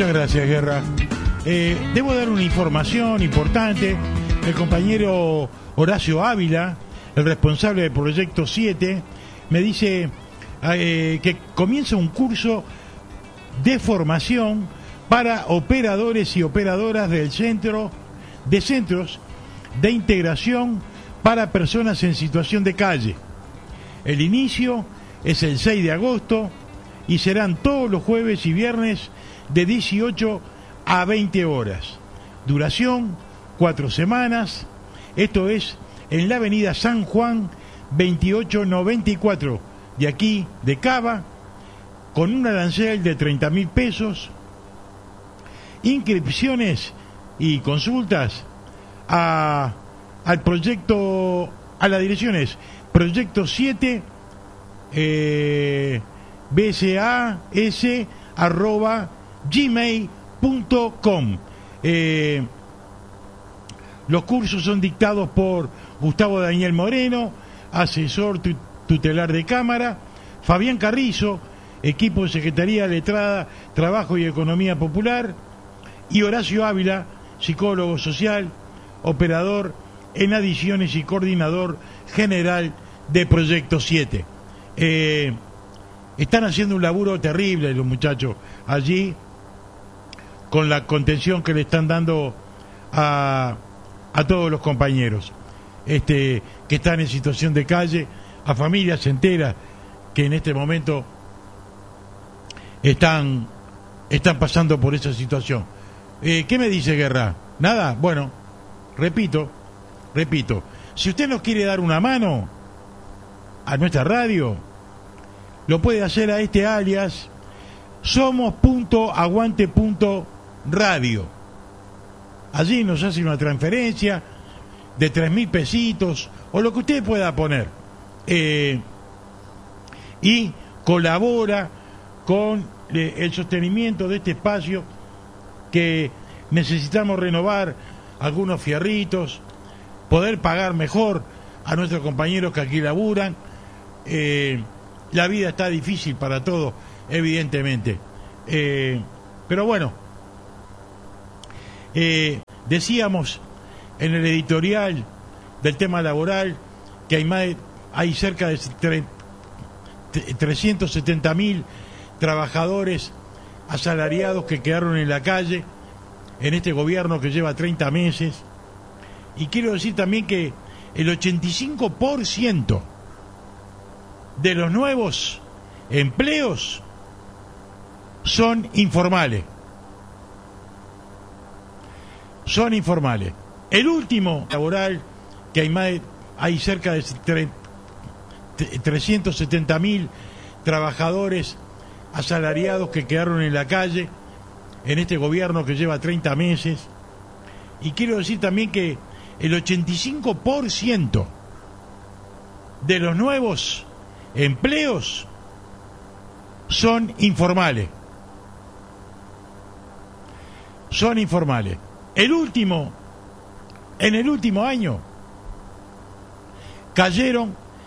Muchas gracias, Guerra. Debo dar una información importante. El compañero Horacio Ávila, el responsable del Proyecto 7, me dice que comienza un curso de formación para operadores y operadoras del centros de integración para personas en situación de calle. El inicio es el 6 de agosto y serán todos los jueves y viernes de 18 a 20 horas. Duración 4 semanas. Esto es en la avenida San Juan 2894, de aquí de Cava, con un arancel de 30.000 pesos. Inscripciones y consultas al proyecto, a las direcciones Proyecto 7 bsas@gmail.com. Los cursos son dictados por Gustavo Daniel Moreno, asesor tutelar de Cámara, Fabián Carrizo, equipo de Secretaría Letrada, Trabajo y Economía Popular, y Horacio Ávila, psicólogo social, operador en adiciones y coordinador general de Proyecto 7. Están haciendo un laburo terrible los muchachos allí, con la contención que le están dando a todos los compañeros que están en situación de calle, a familias enteras que en este momento están pasando por esa situación. ¿Qué me dice Guerra? Nada. Bueno, repito, si usted nos quiere dar una mano a nuestra radio, lo puede hacer a este alias somos.aguante.radio. Allí nos hace una transferencia de 3.000 pesitos o lo que usted pueda poner, y colabora con el sostenimiento de este espacio, que necesitamos renovar algunos fierritos, poder pagar mejor a nuestros compañeros que aquí laburan. La vida está difícil para todos, evidentemente, pero bueno, decíamos en el editorial del tema laboral que hay cerca de 370.000 trabajadores asalariados que quedaron en la calle en este gobierno que lleva 30 meses. Y quiero decir también que el 85% de los nuevos empleos son informales. El último laboral que hay cerca de 370.000 trabajadores asalariados que quedaron en la calle en este gobierno que lleva 30 meses. Y quiero decir también que el 85% de los nuevos empleos son informales. En el último año cayeron